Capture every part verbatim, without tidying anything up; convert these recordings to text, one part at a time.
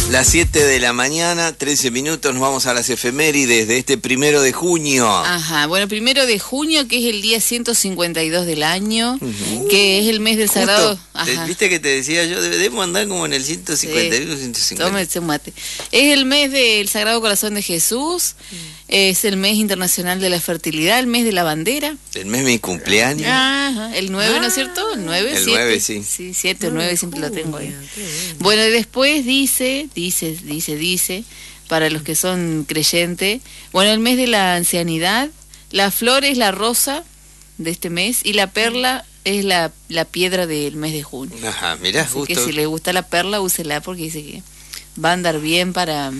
Las siete de la mañana, trece minutos, nos vamos a las efemérides de este primero de junio. Ajá, bueno, primero de junio, que es el día ciento cincuenta y dos del año, uh-huh. que es el mes del Justo, Sagrado... Te, ¿Viste que te decía yo? Debemos andar como en el ciento cincuenta y uno, sí. ciento cincuenta. Tómese un mate. Es el mes del Sagrado Corazón de Jesús, mm. es el mes internacional de la fertilidad, el mes de la bandera. El mes de mi cumpleaños. Ajá, el nueve, ah, ¿no es cierto? El nueve, el siete. nueve, sí. Sí, siete o nueve, siempre lo tengo ahí. Bueno, y después dice... Dice, dice, dice, para los que son creyentes. Bueno, el mes de la ancianidad, la flor es la rosa de este mes y la perla es la, la piedra del mes de junio. Ajá, mirá, Así justo. que si le gusta la perla, úsela porque dice que va a andar bien para,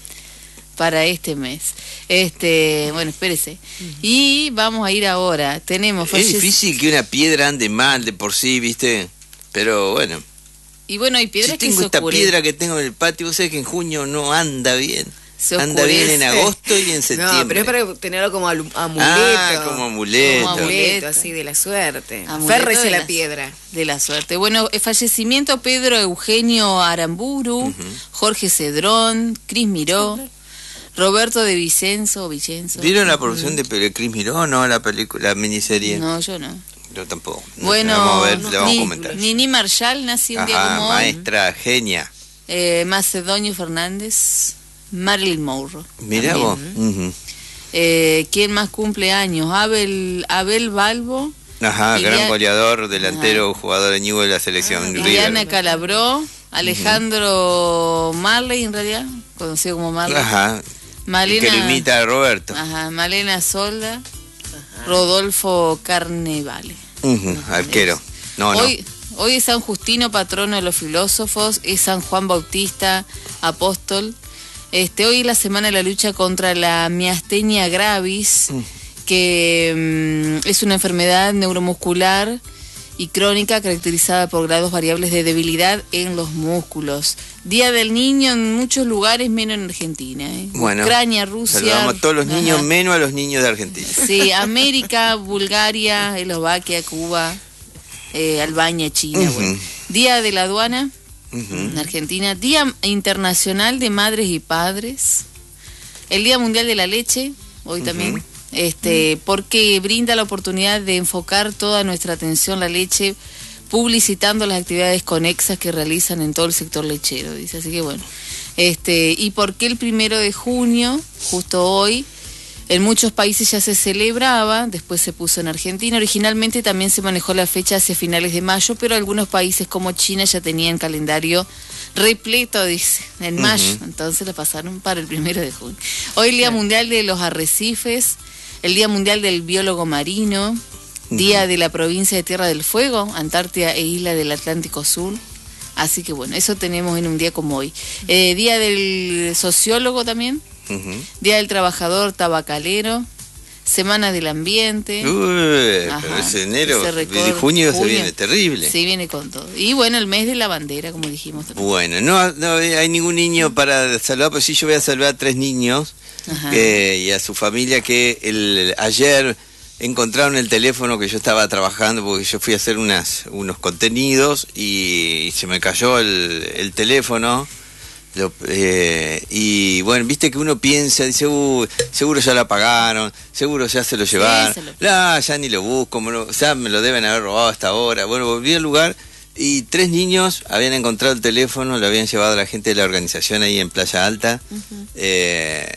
para este mes. Este, bueno, espérese. Uh-huh. Y vamos a ir ahora. Tenemos... Es difícil que una piedra ande mal de por sí, ¿viste? Pero bueno... Y bueno, hay piedras si que tengo se esta oscurecen. piedra que tengo en el patio, vos sabés que en junio no anda bien. Se anda bien en agosto y en septiembre. No, pero es para tenerlo como amuleto. Ah, como amuleto. Como amuleto, así, de la suerte. Amuleto Férrese de la, la piedra. De la suerte. Bueno, el fallecimiento: Pedro Eugenio Aramburu, uh-huh. Jorge Cedrón, Cris Miró, Roberto de Vicenzo, Vicenzo. ¿Vieron la producción uh-huh. de Cris Miró o no, la película, la miniserie? No, yo no. Yo tampoco. Bueno, vamos a ver, no, le vamos ni, a comentar. Nini Marshall nació un día Ajá, como maestra, hoy. genia. Eh, Macedonio Fernández, Marilyn Monroe. Mirá vos. Uh-huh. eh, ¿Quién más cumple años? Abel, Abel Balbo. Ajá, Liliana, gran goleador, delantero, ajá. jugador de Newell de la selección. Liliana Calabró, Alejandro uh-huh. Marley, en realidad, conocido como Marley. Ajá. Malena, que lo imita a Roberto. Ajá, Malena Solda. Rodolfo Carnevale. Uh-huh, arquero. No, hoy, no. hoy es San Justino, patrono de los filósofos, es San Juan Bautista, apóstol. Este, hoy es la semana de la lucha contra la miastenia gravis, uh. que um, es una enfermedad neuromuscular y crónica caracterizada por grados variables de debilidad en los músculos. Día del Niño en muchos lugares, menos en Argentina. ¿eh? Bueno, Ucrania, Rusia. Saludamos a todos los niños, ajá. menos a los niños de Argentina. Sí, América, Bulgaria, Eslovaquia, Cuba, eh, Albania, China. Uh-huh. Bueno. Día de la aduana uh-huh. en Argentina. Día Internacional de Madres y Padres. El Día Mundial de la Leche, hoy uh-huh. también. Este, porque brinda la oportunidad de enfocar toda nuestra atención a la leche, publicitando las actividades conexas que realizan en todo el sector lechero, dice. Así que bueno, este, y porque el primero de junio, justo hoy, en muchos países ya se celebraba, después se puso en Argentina. Originalmente también se manejó la fecha hacia finales de mayo, pero algunos países como China ya tenían calendario repleto, dice, en mayo, uh-huh. entonces la pasaron para el primero de junio. Hoy el Día Mundial de los Arrecifes, el Día Mundial del Biólogo Marino, uh-huh. Día de la Provincia de Tierra del Fuego, Antártida e Isla del Atlántico Sur. Así que bueno, eso tenemos en un día como hoy. Eh, Día del Sociólogo también, uh-huh. Día del Trabajador Tabacalero, Semana del Ambiente. Uy, ajá, pero ese enero, de junio, junio se viene terrible. Sí, viene con todo. Y bueno, el mes de la bandera, como dijimos también. Bueno, no, no hay ningún niño para saludar, pero sí yo voy a saludar a tres niños eh, y a su familia que el, ayer encontraron el teléfono que yo estaba trabajando, porque yo fui a hacer unas, unos contenidos y, y se me cayó el, el teléfono. Lo, eh, y bueno, viste que uno piensa, dice, uh, seguro ya lo apagaron, seguro ya se lo llevaron, sí, lo... Ah, ya ni lo busco, me lo, ya me lo deben haber robado hasta ahora. Bueno, volví al lugar y tres niños habían encontrado el teléfono, lo habían llevado a la gente de la organización ahí en Playa Alta, uh-huh. eh,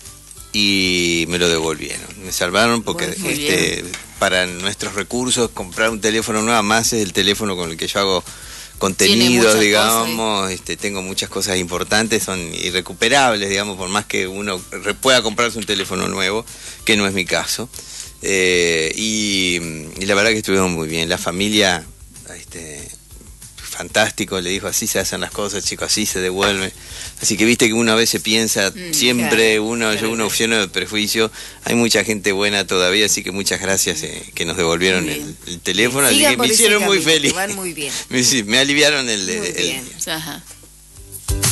y me lo devolvieron, me salvaron porque bueno, este, para nuestros recursos comprar un teléfono nuevo más es el teléfono con el que yo hago contenidos, digamos, este, tengo muchas cosas importantes, son irrecuperables, digamos, por más que uno pueda comprarse un teléfono nuevo, que no es mi caso. Eh, y, y la verdad que estuvieron muy bien. La familia, este, fantástico, le dijo, así se hacen las cosas, chicos, así se devuelve. Así que viste que uno a veces piensa, mm, siempre claro, uno, claro, yo uno lleno de prejuicio, hay mucha gente buena todavía, así que muchas gracias eh, que nos devolvieron el, el teléfono, así que me hicieron muy feliz. Van muy bien. me, sí, me aliviaron el, muy el, bien. el Ajá.